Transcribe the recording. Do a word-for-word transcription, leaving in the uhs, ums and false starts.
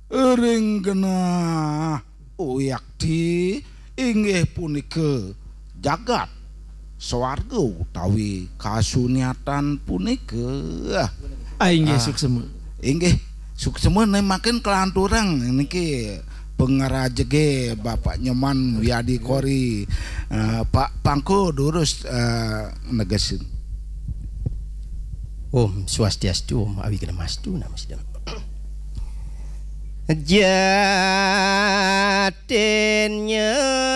Ring genah uyakti inggih punika jagat swarga utawi kasunyatan punika. Ah inggih Ah. suksema. Inggih suksema nemakeun kelanturang niki pengarajege Bapak Nyoman Wiadikori. Uh, Pak Pangko durus uh, negesin. Om Swastiastu, Om Awigramastu Namaste. Jatinnya